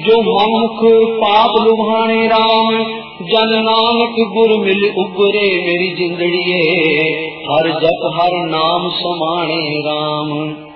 जो मनमुख पाप लुभाने राम, जन नानक गुर मिल उबरे मेरी जिंदड़िए, हर जप हर नाम समाने राम।